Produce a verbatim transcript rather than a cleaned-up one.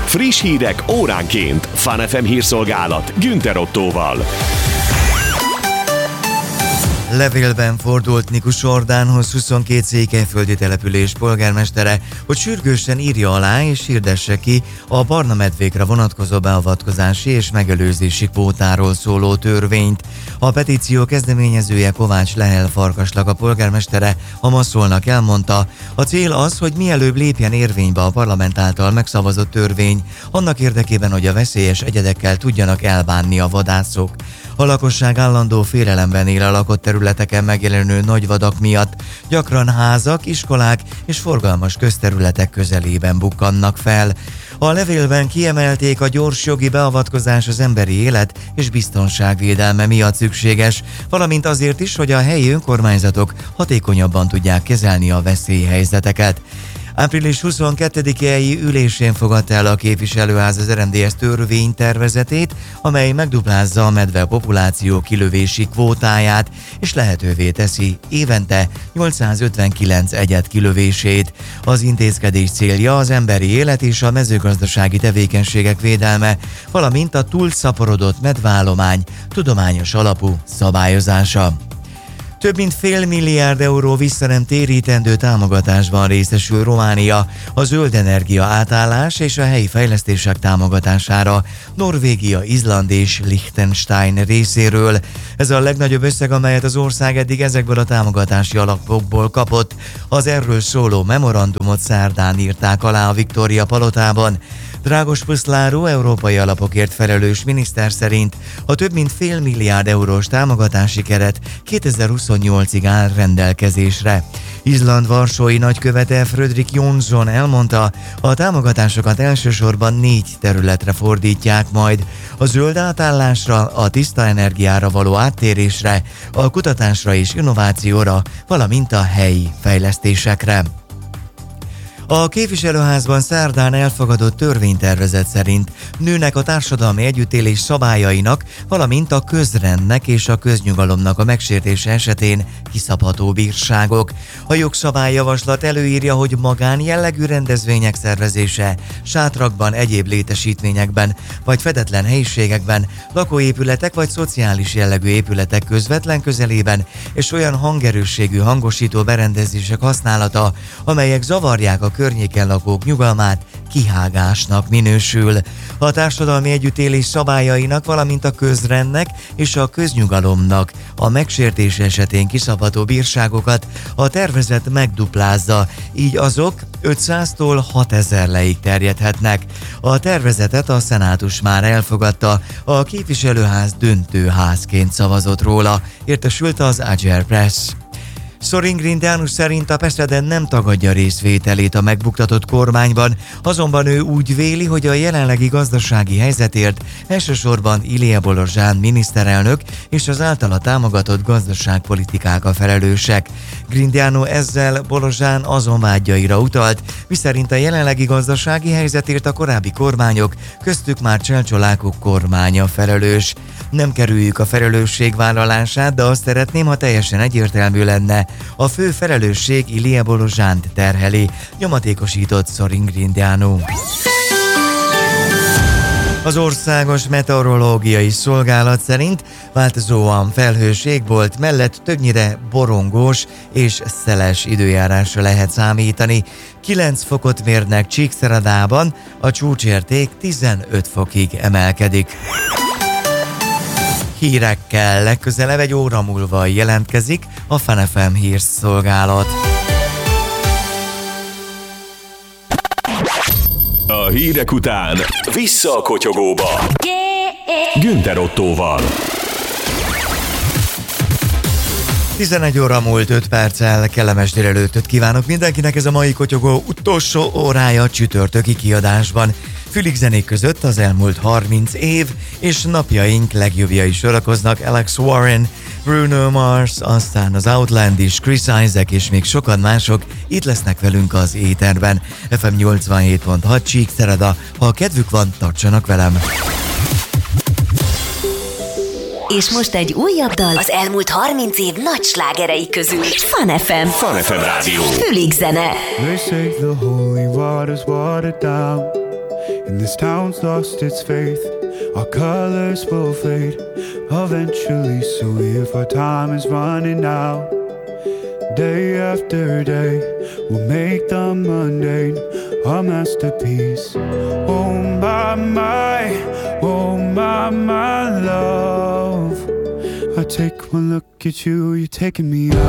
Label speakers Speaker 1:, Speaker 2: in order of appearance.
Speaker 1: Friss hírek óránként. Fun ef em hírszolgálat Günther Ottóval.
Speaker 2: Levélben fordult Nikus Ordánhoz huszonkét székelyföldi település polgármestere, hogy sürgősen írja alá és hirdesse ki a barna medvékre vonatkozó beavatkozási és megelőzési kvótáról szóló törvényt. A petíció kezdeményezője Kovács Lehel Farkaslak polgármestere a Maszolnak elmondta, a cél az, hogy mielőbb lépjen érvénybe a parlament által megszavazott törvény, annak érdekében, hogy a veszélyes egyedekkel tudjanak elbánni a vadászok. A lakosság állandó félelemben él a lakott területeken megjelenő nagyvadak miatt, gyakran házak, iskolák és forgalmas közterületek közelében bukkannak fel. A levélben kiemelték, a gyors jogi beavatkozás az emberi élet és biztonság védelme miatt szükséges, valamint azért is, hogy a helyi önkormányzatok hatékonyabban tudják kezelni a veszélyhelyzeteket. április huszonkettedikei ülésén fogadta el a képviselőház az er em dé es törvénytervezetét, amely megduplázza a medve populáció kilövési kvótáját, és lehetővé teszi évente nyolcszázötvenkilenc egyed kilövését. Az intézkedés célja az emberi élet és a mezőgazdasági tevékenységek védelme, valamint a túlszaporodott medveállomány tudományos alapú szabályozása. Több mint fél milliárd euró vissza nem térítendő támogatásban részesül Románia a zöld energia átállás és a helyi fejlesztések támogatására Norvégia, Izland és Liechtenstein részéről. Ez a legnagyobb összeg, amelyet az ország eddig ezekből a támogatási alapokból kapott. Az erről szóló memorandumot szerdán írták alá a Viktória palotában. Drágos Puszláró európai alapokért felelős miniszter szerint a több mint fél milliárd eurós támogatási keret kétezer-huszonnyolcig áll rendelkezésre. Izland varsói nagykövete Frödrik Jonsson elmondta, a támogatásokat elsősorban négy területre fordítják majd: a zöld átállásra, a tiszta energiára való áttérésre, a kutatásra és innovációra, valamint a helyi fejlesztésekre. A képviselőházban szerdán elfogadott törvénytervezet szerint nőnek a társadalmi együttélés szabályainak, valamint a közrendnek és a köznyugalomnak a megsértése esetén kiszabható bírságok. A jogszabályjavaslat előírja, hogy magánjellegű rendezvények szervezése, sátrakban, egyéb létesítményekben vagy fedetlen helyiségekben, lakóépületek vagy szociális jellegű épületek közvetlen közelében és olyan hangerősségű hangosító berendezések használata, amelyek zavarják a környéken lakók nyugalmát, kihágásnak minősül. A társadalmi együttélés szabályainak, valamint a közrendnek és a köznyugalomnak a megsértése esetén kiszabható bírságokat a tervezet megduplázza, így azok ötszáztól hatezer leig terjedhetnek. A tervezetet a szenátus már elfogadta, a képviselőház döntőházként szavazott róla, értesült az Ager Press. Sorin Grindeanu szerint a Peszeden nem tagadja részvételét a megbuktatott kormányban, azonban ő úgy véli, hogy a jelenlegi gazdasági helyzetért elsősorban Ilie Bolozsán miniszterelnök és az általa támogatott gazdaságpolitikák a felelősek. Grindeanu ezzel Bolozsán azon vágyaira utalt, miszerint a jelenlegi gazdasági helyzetért a korábbi kormányok, köztük már Cselcsolákok kormánya felelős. Nem kerüljük a felelősségvállalását, de azt szeretném, ha teljesen egyértelmű lenne. A fő felelősség Ilie Bolozsánt terheli, nyomatékosított Sorin Grindeanu. Az Országos Meteorológiai Szolgálat szerint változóan felhős égbolt mellett többnyire borongós és szeles időjárásra lehet számítani. kilenc fokot mérnek Csíkszeredában, a csúcsérték tizenöt fokig emelkedik. Hírekkel legközelebb egy óra múlva jelentkezik a Fun ef em hírszolgálat.
Speaker 1: A hírek után vissza a kotyogóba. Günther Ottóval.
Speaker 2: tizenegy óra múlt öt perccel, kellemes délelőttöt kívánok mindenkinek, ez a mai kotyogó utolsó órája csütörtöki kiadásban. Fülig zenék között az elmúlt harminc év és napjaink legjobbjai sorakoznak: Alex Warren, Bruno Mars, aztán az Outlandish, Chris Isaak és még sokan mások itt lesznek velünk az éterben. ef em nyolcvanhét pont hat Csíkszereda, ha kedvük van, tartsanak velem!
Speaker 3: És most egy újabb dal az elmúlt harminc év nagy slágerei közül. Fun ef em.
Speaker 1: Fun ef em rádió.
Speaker 3: Fülig zene.
Speaker 4: They say the holy water's watered down. and this town's lost its faith. Our colors will fade eventually, so if our time is running out, day after day, we'll make the mundane a masterpiece. Oh my, my, oh my, my love, I take one look at you, you're taking me out.